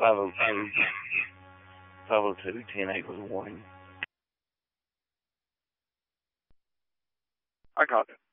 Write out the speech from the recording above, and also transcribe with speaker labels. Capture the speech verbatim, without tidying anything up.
Speaker 1: five oh two, five oh two, ten eight was warning.
Speaker 2: I got it.